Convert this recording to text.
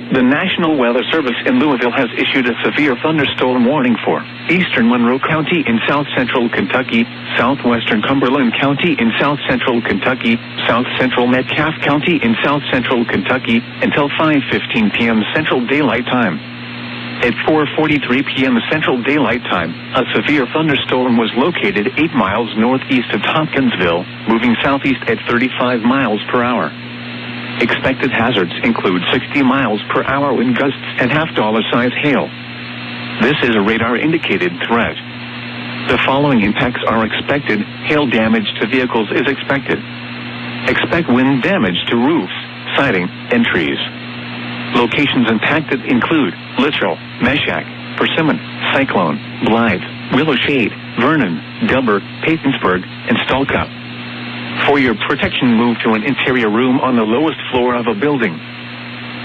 The National Weather Service in Louisville has issued a severe thunderstorm warning for eastern Monroe County in south-central Kentucky, southwestern Cumberland County in south-central Kentucky, south-central Metcalfe County in south-central Kentucky, until 5:15 p.m. Central Daylight Time. At 4:43 p.m. Central Daylight Time, a severe thunderstorm was located 8 miles northeast of Tompkinsville, moving southeast at 35 miles per hour. Expected hazards include 60 miles per hour wind gusts and half-dollar-size hail. This is a radar-indicated threat. The following impacts are expected. Hail damage to vehicles is expected. Expect wind damage to roofs, siding, and trees. Locations impacted include Littrell, Meshack, Persimmon, Cyclone, Blythe, Willow Shade, Vernon, Delbert, Patronsburg, and Stalcup. For your protection, move to an interior room on the lowest floor of a building.